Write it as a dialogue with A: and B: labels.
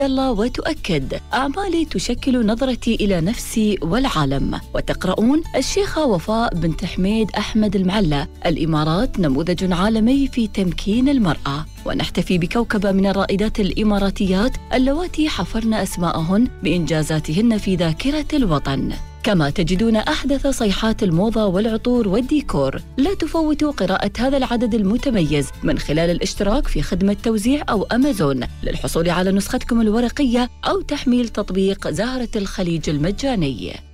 A: الله وتؤكد: أعمالي تشكل نظرتي إلى نفسي والعالم. وتقرؤون: الشيخة وفاء بنت حميد أحمد المعلى: الإمارات نموذج عالمي في تمكين المرأة. ونحتفي بكوكبة من الرائدات الإماراتيات اللواتي حفرن أسماءهن بإنجازاتهن في ذاكرة الوطن. كما تجدون أحدث صيحات الموضة والعطور والديكور. لا تفوتوا قراءة هذا العدد المتميز من خلال الاشتراك في خدمة توزيع أو أمازون للحصول على نسختكم الورقية أو تحميل تطبيق زهرة الخليج المجاني.